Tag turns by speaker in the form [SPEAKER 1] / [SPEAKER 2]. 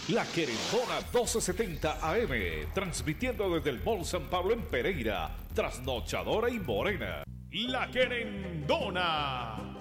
[SPEAKER 1] La Querendona 1270 AM, transmitiendo desde el Mall San Pablo en Pereira, Trasnochadora y Morena.
[SPEAKER 2] La Querendona.